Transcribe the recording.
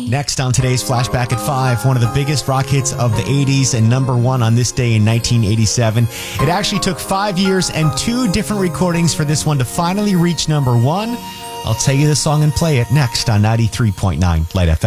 Next on today's Flashback at 5, one of the biggest rock hits of the 80s and number one on this day in 1987. It actually took 5 years and 2 different recordings for this one to finally reach number one. I'll tell you the song and play it next on 93.9 Light FM.